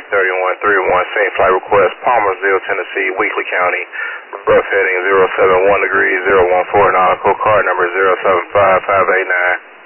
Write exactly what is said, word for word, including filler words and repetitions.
thirty-one thirty-one, same flight request, Palmersville, Tennessee, Weakley County, rough heading zero seven one degrees, zero one four nautical, card number zero seven five five eight nine.